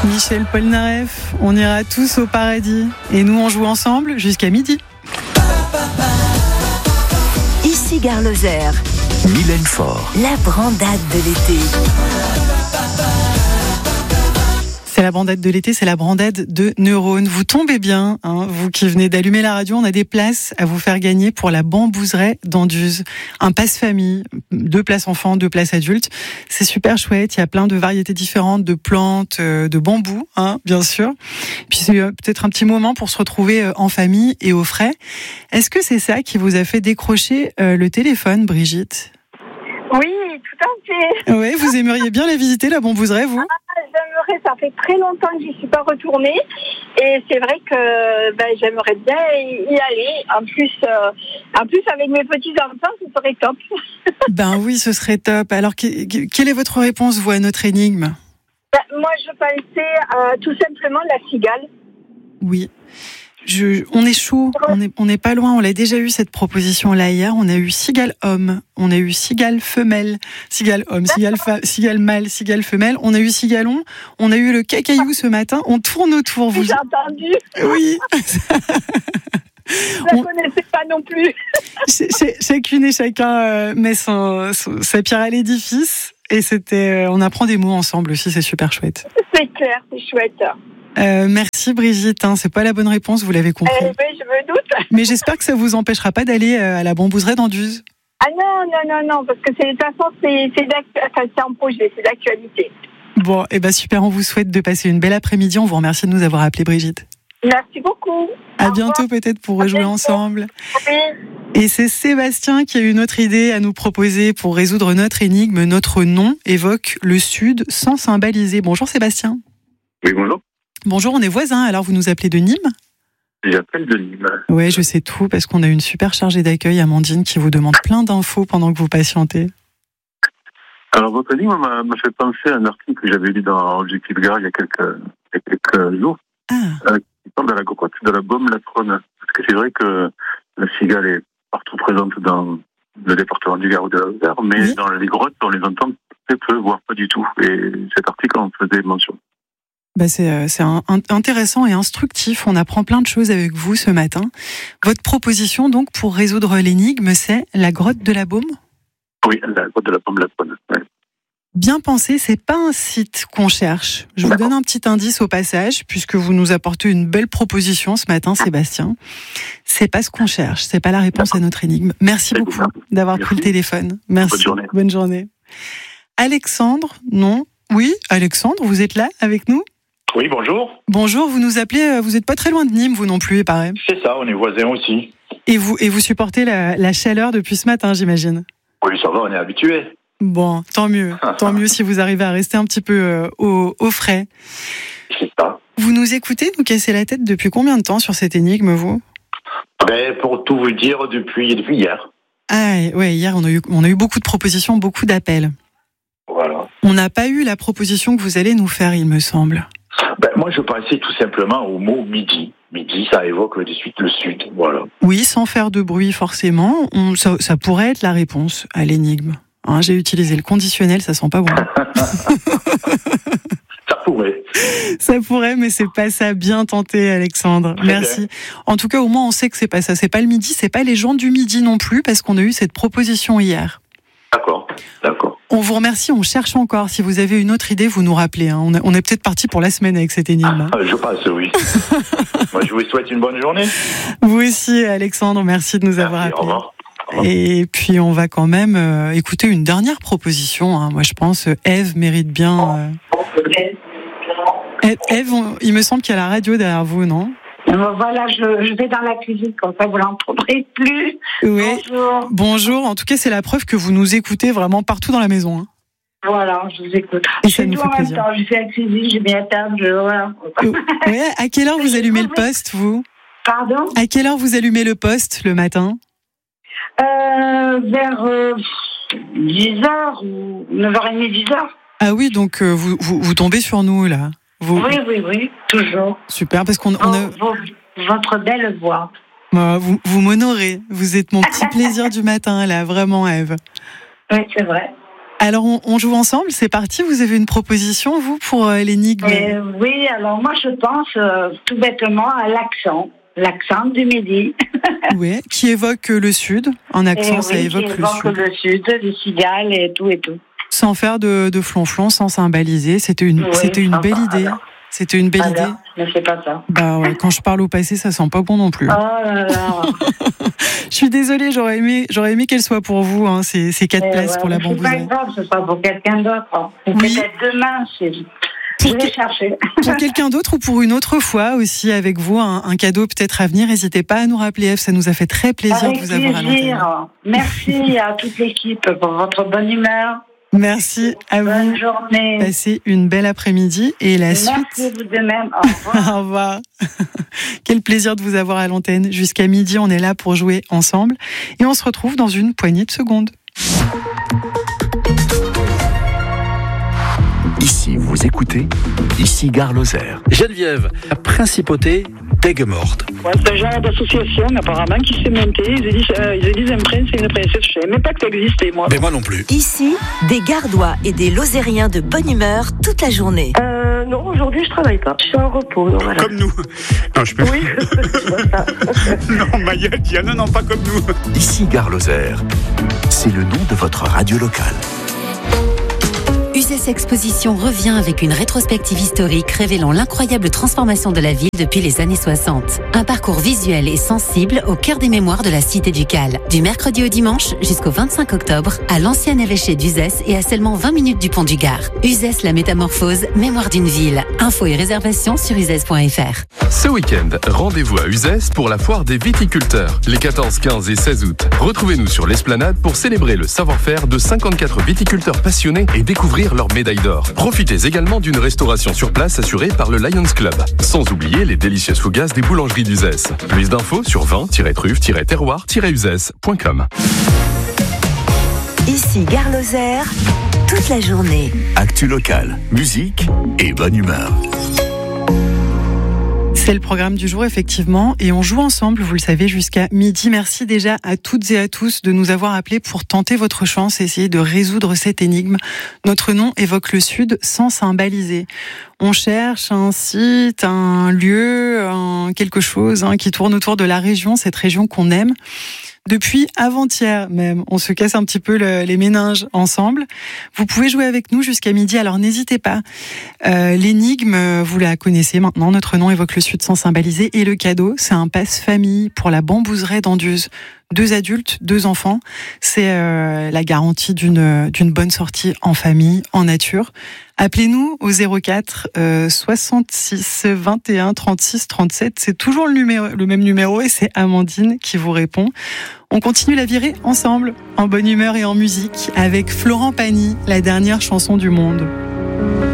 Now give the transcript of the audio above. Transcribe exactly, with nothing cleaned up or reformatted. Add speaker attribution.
Speaker 1: Michel Polnareff, on ira tous au paradis. Et nous, on joue ensemble jusqu'à midi.
Speaker 2: Ici Gare Lozère.
Speaker 3: Mylène Faure.
Speaker 2: La brandade de l'été.
Speaker 1: C'est la brandade de l'été, c'est la brandade de Neurones. Vous tombez bien, hein, vous qui venez d'allumer la radio, on a des places à vous faire gagner pour la Bambouseraie d'Anduze. Un passe-famille, deux places enfants, deux places adultes. C'est super chouette, il y a plein de variétés différentes de plantes, de bambous, hein, bien sûr. Puis c'est peut-être un petit moment pour se retrouver en famille et au frais. Est-ce que c'est ça qui vous a fait décrocher le téléphone, Brigitte ?
Speaker 4: Oui, tout à fait.
Speaker 1: Oui, vous aimeriez bien la visiter, la Bambouseraie, vous ?
Speaker 4: J'aimerais, ça fait très longtemps que j'y suis pas retournée et c'est vrai que ben, j'aimerais bien y aller. En plus, euh, en plus avec mes petits-enfants, ce serait top.
Speaker 1: Ben oui, ce serait top. Alors, quelle est votre réponse, vous, à notre énigme ?
Speaker 4: Ben, moi, je pensais euh, tout simplement la cigale.
Speaker 1: Oui. Je, on est chaud, on est, on n'est pas loin. On l'a déjà eu cette proposition-là hier. On a eu cigale homme, on a eu cigale femelle, cigale homme, cigale, fa, cigale mâle, cigale femelle. On a eu cigalon, on a eu le cacaillou ce matin. On tourne autour. Vous...
Speaker 4: J'ai entendu.
Speaker 1: Oui.
Speaker 4: Je ne la connaissais pas non plus.
Speaker 1: Chacune et chacun euh, met son, son, sa pierre à l'édifice. Et c'était, euh, on apprend des mots ensemble aussi. C'est super chouette.
Speaker 4: C'est clair, c'est chouette.
Speaker 1: Euh, merci Brigitte, hein, c'est pas la bonne réponse, vous l'avez compris.
Speaker 4: Eh oui, je me doute.
Speaker 1: Mais j'espère que ça vous empêchera pas d'aller à la Bambouseraie d'Anduze.
Speaker 4: Ah non, non, non, non, parce que c'est, de toute façon, c'est, c'est, enfin, c'est en projet, c'est d'actualité.
Speaker 1: Bon, et eh ben super, on vous souhaite de passer une belle après-midi. On vous remercie de nous avoir appelé, Brigitte.
Speaker 4: Merci beaucoup.
Speaker 1: À Au bientôt revoir. Peut-être pour rejouer ensemble.
Speaker 4: Oui.
Speaker 1: Et c'est Sébastien qui a une autre idée à nous proposer pour résoudre notre énigme. Notre nom évoque le Sud sans symboliser. Bonjour Sébastien.
Speaker 5: Oui, bonjour.
Speaker 1: Bonjour, on est voisins, alors vous nous appelez de Nîmes ?
Speaker 5: J'appelle de Nîmes.
Speaker 1: Oui, je sais tout, parce qu'on a une super chargée d'accueil, Amandine, qui vous demande plein d'infos pendant que vous patientez.
Speaker 5: Alors, votre énigme m'a, m'a fait penser à un article que j'avais lu dans Objectif Gare il y a quelques, il y a quelques jours,
Speaker 1: ah.
Speaker 5: euh, qui parle de la grotte de la Baume-la-Trône. Parce que c'est vrai que la cigale est partout présente dans le département du Gard ou de la Lozère, mais oui. Dans les grottes, on les entend très peu, voire pas du tout. Et cet article en faisait mention.
Speaker 1: Bah c'est, c'est un, un, intéressant et instructif. On apprend plein de choses avec vous ce matin. Votre proposition, donc, pour résoudre l'énigme, c'est la grotte de la Baume ?
Speaker 5: Oui, la grotte de la Baume-la-Trône. Ouais.
Speaker 1: Bien pensé, c'est pas un site qu'on cherche. Je
Speaker 5: D'accord.
Speaker 1: vous donne un petit indice au passage, puisque vous nous apportez une belle proposition ce matin, Sébastien. C'est pas ce qu'on cherche, c'est pas la réponse D'accord. à notre énigme. Merci c'est beaucoup bien. D'avoir Merci. pris le téléphone. Merci.
Speaker 5: Bonne journée.
Speaker 1: Bonne journée. Alexandre, non ? Oui, Alexandre, vous êtes là avec nous ?
Speaker 6: Oui, bonjour.
Speaker 1: Bonjour, vous nous appelez, vous n'êtes pas très loin de Nîmes, vous non plus, il paraît.
Speaker 6: C'est ça, on est voisins aussi.
Speaker 1: Et vous, et vous supportez la, la chaleur depuis ce matin, j'imagine ?
Speaker 6: Oui, ça va, on est habitués.
Speaker 1: Bon, tant mieux, tant mieux si vous arrivez à rester un petit peu euh, au, au frais.
Speaker 6: C'est ça.
Speaker 1: Vous nous écoutez, nous casser la tête depuis combien de temps sur cette énigme, vous ?
Speaker 6: Ben, pour tout vous dire, depuis, depuis hier.
Speaker 1: Ah, ouais, hier, on a eu, on a eu beaucoup de propositions, beaucoup d'appels.
Speaker 6: Voilà.
Speaker 1: On n'a pas eu la proposition que vous allez nous faire, il me semble.
Speaker 6: Ben, moi, je pensais tout simplement au mot midi. Midi, ça évoque de suite le sud, voilà.
Speaker 1: Oui, sans faire de bruit forcément, on, ça, ça pourrait être la réponse à l'énigme. Hein, j'ai utilisé le conditionnel, ça sent pas bon.
Speaker 6: Ça pourrait.
Speaker 1: Ça pourrait, mais c'est pas ça. Bien tenté, Alexandre. Très Merci. Bien. En tout cas, au moins, on sait que c'est pas ça. C'est pas le midi, c'est pas les gens du midi non plus, parce qu'on a eu cette proposition hier.
Speaker 6: D'accord, d'accord.
Speaker 1: On vous remercie, on cherche encore. Si vous avez une autre idée, vous nous rappelez. Hein. On, a, on est peut-être parti pour la semaine avec cette énigme. Hein.
Speaker 6: Ah, je pense, oui. Moi, je vous souhaite une bonne journée.
Speaker 1: Vous aussi, Alexandre. Merci de nous
Speaker 6: merci,
Speaker 1: avoir appelés.
Speaker 6: Au revoir.
Speaker 1: Et puis on va quand même euh, écouter une dernière proposition. Hein. Moi je pense Ève mérite bien. Euh... Ève, on... il me semble qu'il y a la radio derrière vous, non ?
Speaker 7: Voilà, je, je vais dans la cuisine, comme ça vous l'entendrez plus.
Speaker 1: Oui.
Speaker 7: Bonjour.
Speaker 1: Bonjour. En tout cas, c'est la preuve que vous nous écoutez vraiment partout dans la maison. Hein.
Speaker 7: Voilà, je vous écoute.
Speaker 1: Et ça nous fait plaisir.
Speaker 7: Temps. Je fais la cuisine, j'ai mis la table, je... voilà.
Speaker 1: Ouais, à quelle heure vous allumez le poste, vous ?
Speaker 7: Pardon ?
Speaker 1: À quelle heure vous allumez le poste le matin ?
Speaker 7: Euh, vers euh, dix heures ou neuf heures trente, dix heures.
Speaker 1: Ah oui, donc euh, vous, vous, vous tombez sur nous, là. Vous...
Speaker 7: Oui, oui, oui, toujours.
Speaker 1: Super, parce qu'on on a...
Speaker 7: Vos, votre belle voix.
Speaker 1: Euh, vous, vous m'honorez. Vous êtes mon petit plaisir du matin, là, vraiment, Ève.
Speaker 7: Oui, c'est vrai.
Speaker 1: Alors, on, on joue ensemble, c'est parti. Vous avez une proposition, vous, pour euh, l'énigme?
Speaker 7: Euh, oui, alors moi je pense euh, tout bêtement à l'accent, l'accent du Midi.
Speaker 1: Oui, qui évoque le Sud. En accent,
Speaker 7: Et
Speaker 1: ça
Speaker 7: oui,
Speaker 1: évoque,
Speaker 7: qui
Speaker 1: le
Speaker 7: évoque
Speaker 1: Sud.
Speaker 7: le Sud, les cigales et tout et tout.
Speaker 1: Sans faire de, de flonflon, sans cymbaliser. C'était une,
Speaker 7: Oui,
Speaker 1: c'était une
Speaker 7: enfin,
Speaker 1: belle idée.
Speaker 7: alors.
Speaker 1: C'était une belle
Speaker 7: Alors,
Speaker 1: idée.
Speaker 7: mais c'est pas ça.
Speaker 1: Bah ouais, quand je parle au passé, ça sent pas bon non plus.
Speaker 7: Oh là là.
Speaker 1: Je suis désolée, j'aurais aimé, j'aurais aimé qu'elle soit pour vous, hein, ces, ces quatre
Speaker 7: Eh
Speaker 1: places
Speaker 7: ouais,
Speaker 1: pour la
Speaker 7: mais c'est pas
Speaker 1: bambouserie.
Speaker 7: grave, ce sera pour quelqu'un d'autre. Hein. Ou
Speaker 1: Oui.
Speaker 7: peut-être demain, c'est...
Speaker 1: Pour
Speaker 7: je vais
Speaker 1: que-
Speaker 7: chercher.
Speaker 1: Pour quelqu'un d'autre ou pour une autre fois aussi avec vous, un, un cadeau peut-être à venir, n'hésitez pas à nous rappeler, F, ça nous a fait très plaisir
Speaker 7: Avec
Speaker 1: de vous avoir à l'antenne.
Speaker 7: plaisir. Merci à toute l'équipe pour votre bonne humeur.
Speaker 1: Merci à vous.
Speaker 7: Bonne journée.
Speaker 1: Passez une belle après-midi et la
Speaker 7: Merci
Speaker 1: suite.
Speaker 7: vous de même. Au revoir.
Speaker 1: Au revoir. Quel plaisir de vous avoir à l'antenne. Jusqu'à midi, on est là pour jouer ensemble et on se retrouve dans une poignée de secondes.
Speaker 3: Ici, vous écoutez, ici Gare Lozère.
Speaker 8: Geneviève, la principauté d'Aigues-Mortes.
Speaker 9: Ouais, c'est un genre d'association apparemment qui s'est montée. Ils disent, euh, ils disent un prince et une princesse. Je savais même pas que ça existait, moi.
Speaker 8: Mais moi non plus.
Speaker 2: Ici, des Gardois et des Lozériens de bonne humeur toute la journée.
Speaker 10: Euh, non, aujourd'hui je travaille pas. Je suis en repos. Donc voilà.
Speaker 11: Comme nous. Non, je peux.
Speaker 10: Oui, c'est ça.
Speaker 11: Non, Mayette, Diana, non, pas comme nous.
Speaker 3: Ici Gare Lozère. C'est le nom de votre radio locale.
Speaker 12: Uzès Exposition revient avec une rétrospective historique révélant l'incroyable transformation de la ville depuis les années soixante. Un parcours visuel et sensible au cœur des mémoires de la cité du Cal. Du mercredi au dimanche jusqu'au vingt-cinq octobre à l'ancien évêché d'Uzès et à seulement vingt minutes du pont du Gard. Uzès la métamorphose, mémoire d'une ville. Infos et réservations sur uzès point f r.
Speaker 13: Ce week-end, rendez-vous à Uzès pour la foire des viticulteurs, les quatorze, quinze et seize août. Retrouvez-nous sur l'esplanade pour célébrer le savoir-faire de cinquante-quatre viticulteurs passionnés et découvrir leur médaille d'or. Profitez également d'une restauration sur place assurée par le Lions Club. Sans oublier les délicieuses fougasses des boulangeries d'Uzès. Plus d'infos sur vin tiret truffe tiret terroir tiret uzès point com.
Speaker 2: Ici Gare Lozère, toute la journée.
Speaker 3: Actu locale, musique et bonne humeur.
Speaker 1: C'est le programme du jour, effectivement, et on joue ensemble, vous le savez, jusqu'à midi. Merci déjà à toutes et à tous de nous avoir appelés pour tenter votre chance et essayer de résoudre cette énigme. Notre nom évoque le Sud sans symboliser. On cherche un site, un lieu, un quelque chose hein, qui tourne autour de la région, cette région qu'on aime. Depuis avant-hier même, on se casse un petit peu le, les méninges ensemble. Vous pouvez jouer avec nous jusqu'à midi, alors n'hésitez pas. Euh, l'énigme, vous la connaissez maintenant, notre nom évoque le Sud sans symboliser. Et le cadeau, c'est un passe-famille pour la bambouseraie d'Anduze. Deux adultes, deux enfants, c'est euh, la garantie d'une d'une bonne sortie en famille, en nature. Appelez-nous au zéro quatre euh, soixante-six vingt et un trente-six trente-sept. C'est toujours le, numéro, le même numéro et c'est Amandine qui vous répond. On continue la virée ensemble, en bonne humeur et en musique, avec Florent Pagny, la dernière chanson du monde.